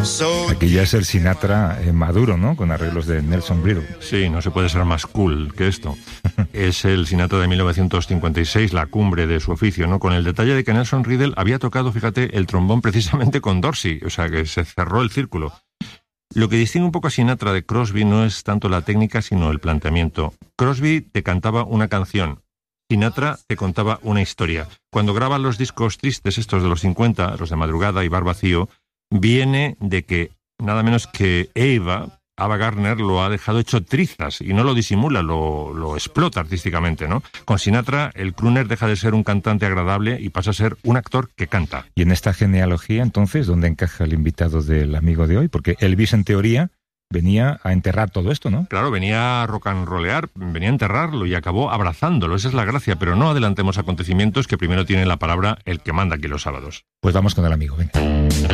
Aquí ya es el Sinatra maduro, ¿no? Con arreglos de Nelson Riddle. Sí, no se puede ser más cool que esto. Es el Sinatra de 1956, la cumbre de su oficio, ¿no? Con el detalle de que Nelson Riddle había tocado, fíjate, el trombón precisamente con Dorsey, o sea que se cerró el círculo. Lo que distingue un poco a Sinatra de Crosby no es tanto la técnica, sino el planteamiento. Crosby te cantaba una canción, Sinatra te contaba una historia. Cuando graban los discos tristes, estos de los 50, los de Madrugada y Bar Vacío, viene de que nada menos que Ava Gardner lo ha dejado hecho trizas y no lo disimula, lo explota artísticamente, ¿no? Con Sinatra, el crooner deja de ser un cantante agradable y pasa a ser un actor que canta. Y en esta genealogía, entonces, ¿dónde encaja el invitado del amigo de hoy? Porque Elvis, en teoría, venía a enterrar todo esto, ¿no? Claro, venía a rock and rollear, venía a enterrarlo y acabó abrazándolo, esa es la gracia, pero no adelantemos acontecimientos que primero tiene la palabra el que manda aquí los sábados. Pues vamos con el amigo, venga.